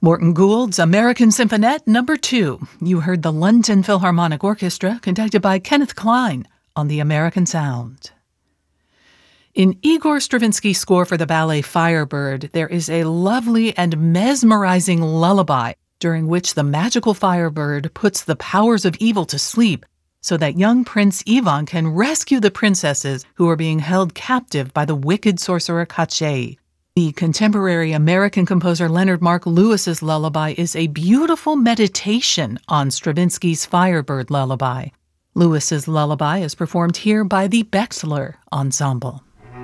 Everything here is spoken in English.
Morton Gould's American Symphonette No. 2. You heard the London Philharmonic Orchestra, conducted by Kenneth Klein, on the American Sound. In Igor Stravinsky's score for the ballet Firebird, there is a lovely and mesmerizing lullaby during which the magical Firebird puts the powers of evil to sleep so that young Prince Ivan can rescue the princesses who are being held captive by the wicked sorcerer Kache. The contemporary American composer Leonard Mark Lewis's lullaby is a beautiful meditation on Stravinsky's Firebird lullaby. Lewis's lullaby is performed here by the Bechler Ensemble.